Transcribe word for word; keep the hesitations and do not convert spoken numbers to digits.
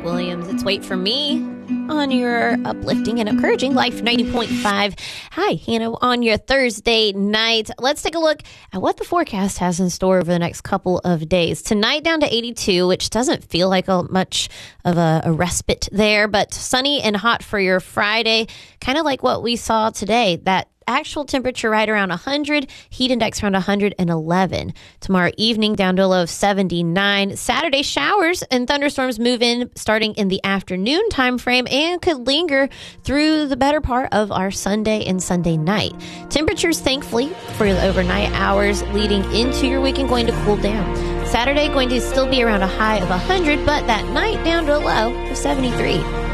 Matt Williams. It's Wait For Me on your uplifting and encouraging Life ninety point five. Hi, Hannah, on your Thursday night. Let's take a look at what the forecast has in store over the next couple of days. Tonight down to eighty-two, which doesn't feel like a, much of a, a respite there, but sunny and hot for your Friday, kind of like what we saw today. That actual temperature right around one hundred, heat index around one hundred eleven. Tomorrow evening down to a low of seventy-nine. Saturday showers and thunderstorms move in starting in the afternoon time frame and could linger through the better part of our Sunday and Sunday night. Temperatures, thankfully, for the overnight hours leading into your weekend going to cool down. Saturday going to still be around a high of one hundred, but that night down to a low of seventy-three.